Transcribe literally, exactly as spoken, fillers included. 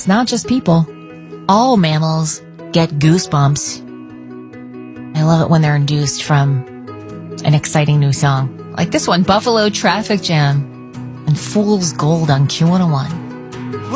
it's not just people. All mammals get goosebumps. I love it when they're induced from an exciting new song. Like this one, Buffalo Traffic Jam and Fool's Gold on Q one oh one.